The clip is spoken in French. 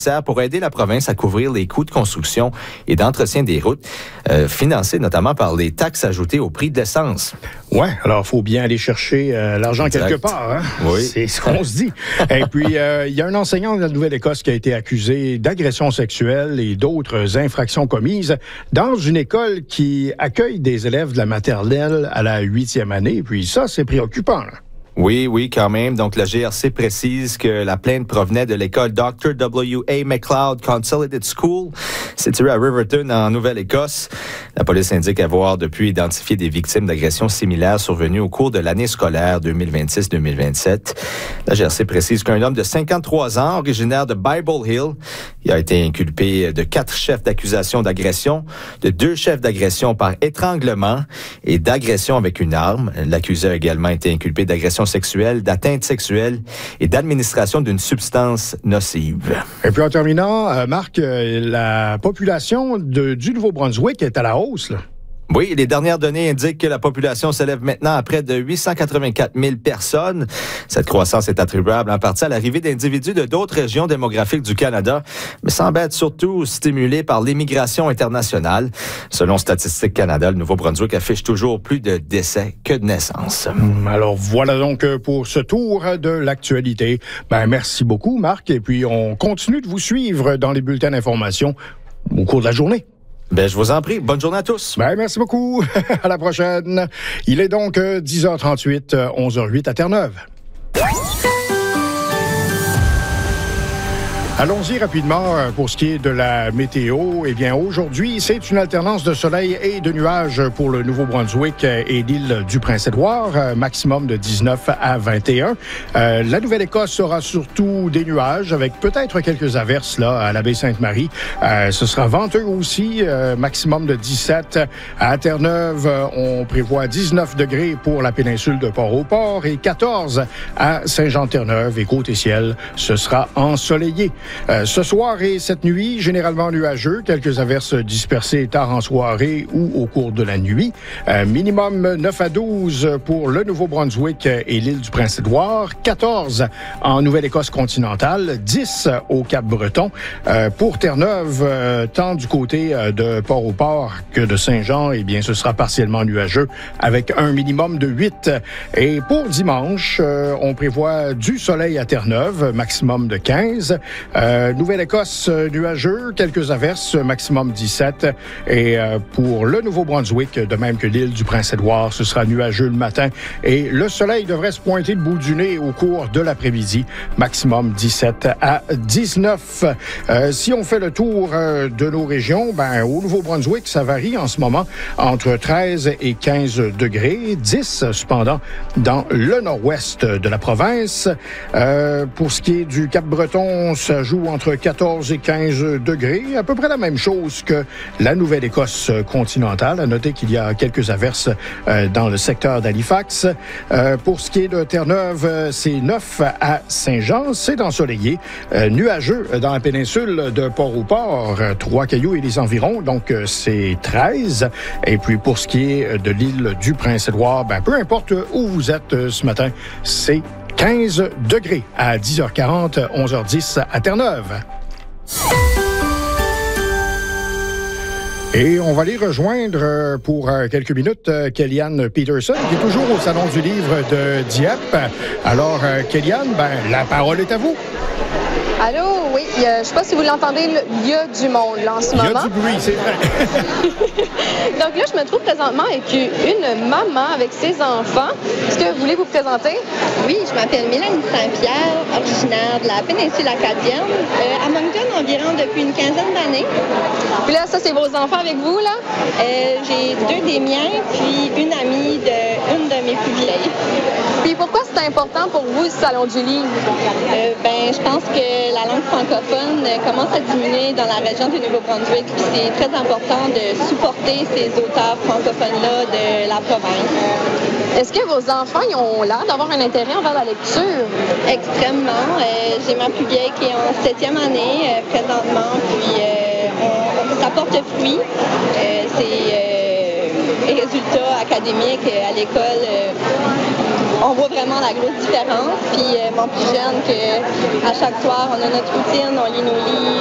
pour aider la province à couvrir les coûts de construction et d'entretien des routes, financés notamment par les taxes ajoutées au prix de l'essence. Oui, alors il faut bien aller chercher l'argent quelque part. Hein? Oui. C'est ce qu'on se dit. Et puis, il y a un enseignant de la Nouvelle-Écosse qui a été accusé d'agression sexuelle et d'autres infractions commises dans une école qui accueille des élèves de la maternelle à la 8e année. Et puis ça, c'est préoccupant. Là. Oui, quand même. Donc, la GRC précise que la plainte provenait de l'école Dr. W.A. McLeod Consolidated School, située à Riverton, en Nouvelle-Écosse. La police indique avoir depuis identifié des victimes d'agressions similaires survenues au cours de l'année scolaire 2026-2027. La GRC précise qu'un homme de 53 ans, originaire de Bible Hill, il a été inculpé de 4 chefs d'accusation d'agression, de 2 chefs d'agression par étranglement et d'agression avec une arme. L'accusé a également été inculpé d'agression sexuelle, d'atteinte sexuelle et d'administration d'une substance nocive. Et puis en terminant, Marc, la population du Nouveau-Brunswick est à la hausse, là. Oui, les dernières données indiquent que la population s'élève maintenant à près de 884 000 personnes. Cette croissance est attribuable en partie à l'arrivée d'individus de d'autres régions démographiques du Canada, mais semble être surtout stimulée par l'immigration internationale. Selon Statistique Canada, le Nouveau-Brunswick affiche toujours plus de décès que de naissances. Alors voilà donc pour ce tour de l'actualité. Merci beaucoup, Marc, et puis on continue de vous suivre dans les bulletins d'information au cours de la journée. Je vous en prie. Bonne journée à tous. Merci beaucoup. À la prochaine. Il est donc 10h38, 11h08 à Terre-Neuve. Allons-y rapidement pour ce qui est de la météo. Eh bien, aujourd'hui, c'est une alternance de soleil et de nuages pour le Nouveau-Brunswick et l'île du Prince-Édouard, maximum de 19 à 21. La Nouvelle-Écosse aura surtout des nuages avec peut-être quelques averses là à la baie Sainte-Marie. Ce sera venteux aussi, maximum de 17 à Terre-Neuve. On prévoit 19 degrés pour la péninsule de Port-au-Port et 14 à Saint-Jean-Terre-Neuve et Côte-et-Ciel. Ce sera ensoleillé. Ce soir et cette nuit, généralement nuageux, quelques averses dispersées tard en soirée ou au cours de la nuit. Minimum 9 à 12 pour le Nouveau-Brunswick et l'île du Prince-Édouard, 14 en Nouvelle-Écosse continentale, 10 au Cap-Breton. Pour Terre-Neuve, tant du côté de Port-au-Port que de Saint-Jean, eh bien, ce sera partiellement nuageux avec un minimum de 8. Et pour dimanche, on prévoit du soleil à Terre-Neuve, maximum de 15. Nouvelle-Écosse, nuageux, quelques averses, maximum 17. Et pour le Nouveau-Brunswick, de même que l'île du Prince-Édouard, ce sera nuageux le matin. Et le soleil devrait se pointer le bout du nez au cours de l'après-midi, maximum 17 à 19. Si on fait le tour de nos régions, au Nouveau-Brunswick, ça varie en ce moment entre 13 et 15 degrés, 10 cependant dans le nord-ouest de la province. Pour ce qui est du Cap-Breton, ça joue entre 14 et 15 degrés, à peu près la même chose que la Nouvelle-Écosse continentale. À noter qu'il y a quelques averses dans le secteur d'Halifax. Pour ce qui est de Terre-Neuve, c'est 9 à Saint-Jean, c'est ensoleillé. Nuageux dans la péninsule de Port-au-Port, Trois-Cailloux et les environs, donc c'est 13. Et puis pour ce qui est de l'île du Prince-Édouard, peu importe où vous êtes ce matin, c'est 15 degrés à 10h40, 11h10 à Terre-Neuve. Et on va aller rejoindre pour quelques minutes Kellyanne Peterson, qui est toujours au Salon du Livre de Dieppe. Alors, Kellyanne, la parole est à vous. Allô, oui, je ne sais pas si vous l'entendez, il y a du monde là, en ce moment. Il y a du bruit, c'est vrai. Donc là, je me trouve présentement avec une maman avec ses enfants. Est-ce que vous voulez vous présenter? Oui, je m'appelle Mélanie Saint-Pierre, originaire de la péninsule acadienne, à Moncton environ depuis une quinzaine d'années. Puis là, ça, c'est vos enfants avec vous, là? J'ai 2 des miens, puis une amie d'une de mes plus vieilles. Puis pourquoi c'est important pour vous, le Salon du Livre? Je pense que la langue francophone commence à diminuer dans la région du Nouveau-Brunswick, puis c'est très important de supporter ces auteurs francophones-là de la province. Est-ce que vos enfants ils ont l'air d'avoir un intérêt envers la lecture? Extrêmement. J'ai ma plus vieille qui est en 7e année présentement, puis ça porte fruit. Les résultats académiques à l'école on voit vraiment la grosse différence. Puis mon plus jeune, qu'à chaque soir, on a notre routine, on lit nos livres,